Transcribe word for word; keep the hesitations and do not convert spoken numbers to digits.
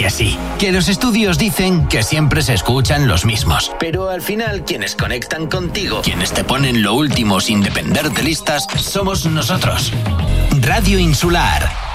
que sí, que los estudios dicen que siempre se escuchan los mismos. Pero al final, quienes conectan contigo, quienes te ponen lo último sin depender de listas, somos nosotros. Radio Insular.